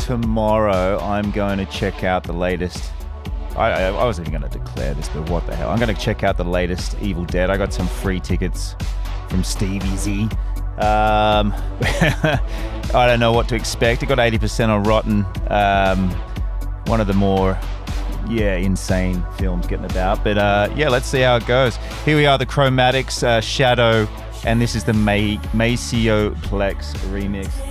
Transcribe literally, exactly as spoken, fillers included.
tomorrow I'm going to check out the latest. I, I, I wasn't even going to declare this, but what the hell? I'm going to check out the latest Evil Dead. I got some free tickets from Stevie Z. Um, I don't know what to expect. It got eighty percent on Rotten. Um, one of the more, yeah, insane films getting about. But uh, yeah, let's see how it goes. Here we are, the Chromatics, uh, Shadow, and this is the May Maceo Plex remix.